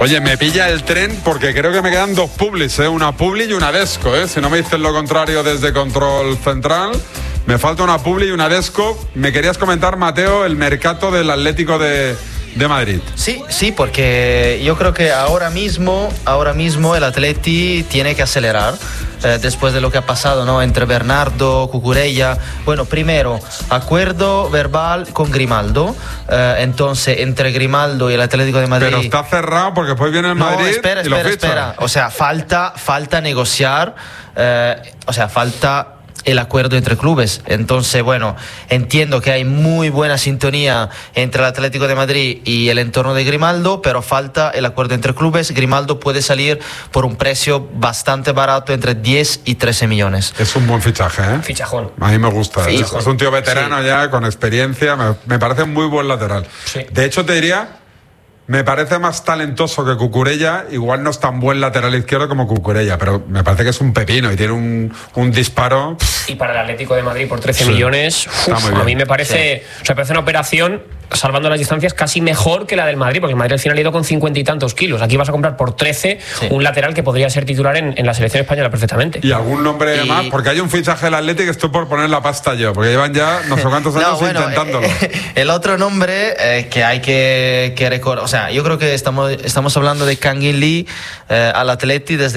Oye, me pilla el tren porque creo que me quedan dos publis, una publi y una desco, Si no me dices lo contrario desde Control Central, me falta una publi y una desco. Me querías comentar, Mateo, el mercado del Atlético de Madrid. Sí, porque yo creo que ahora mismo el Atleti tiene que acelerar después de lo que ha pasado, ¿no? Entre Bernardo, Cucurella. Bueno, primero, acuerdo verbal con Grimaldo. Entonces, entre Grimaldo y el Atlético de Madrid... Pero está cerrado porque después viene el Madrid y lo ficha. Espera. O sea, falta negociar, falta el acuerdo entre clubes. Entonces, bueno, entiendo que hay muy buena sintonía entre el Atlético de Madrid y el entorno de Grimaldo, pero falta el acuerdo entre clubes. Grimaldo puede salir por un precio bastante barato, entre 10 y 13 millones. Es un buen fichaje, Fichajón. A mí me gusta. Fichajón. Es un tío veterano ya, con experiencia. Me parece muy buen lateral. Sí. De hecho, te diría... Me parece más talentoso que Cucurella. Igual no es tan buen lateral izquierdo como Cucurella, pero me parece que es un pepino y tiene un disparo. Y para el Atlético de Madrid por 13 millones, a mí me parece, parece una operación, salvando las distancias, casi mejor que la del Madrid, porque el Madrid al final ha ido con 50 y tantos kilos. Aquí vas a comprar por 13 un lateral que podría ser titular en la selección española perfectamente. Y algún nombre más, porque hay un fichaje del Atlético que estoy por poner la pasta yo, porque llevan ya no sé cuántos años intentándolo. El otro nombre que hay que recordar, yo creo que estamos hablando de Kangin Lee al Atleti desde